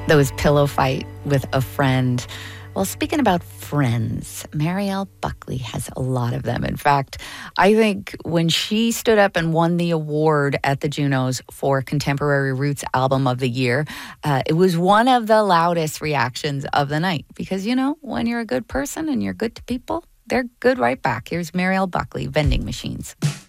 Those pillow fight with a friend. Well, speaking about friends, Marielle Buckley has a lot of them. In fact, I think when she stood up and won the award at the Junos for Contemporary Roots Album of the Year, it was one of the loudest reactions of the night. Because, you know, when you're a good person and you're good to people, they're good right back. Here's Marielle Buckley, Vending Machines.